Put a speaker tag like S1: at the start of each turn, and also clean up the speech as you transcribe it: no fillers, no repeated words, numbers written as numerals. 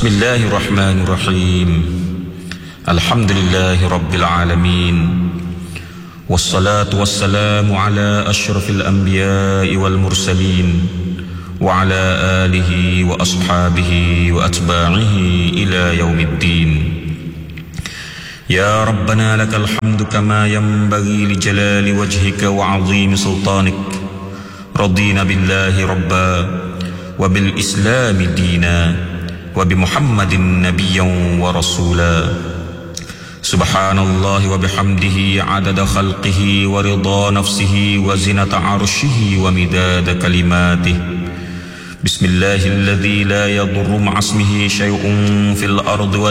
S1: بسم الله الرحمن الرحيم. الحمد لله رب العالمين، والصلاة والسلام على أشرف الأنبياء والمرسلين وعلى آله وأصحابه وأتباعه إلى يوم الدين. يا ربنا لك الحمد كما ينبغي لجلال وجهك وعظيم سلطانك. رضينا بالله ربا وبالإسلام دينا وبمحمد نبيا ورسولا. سبحان الله وبحمده عدد خلقه ورضا نفسه وزنة عرشه ومداد كلماته. بسم الله الذي لا يضر مع اسمه شيء في الأرض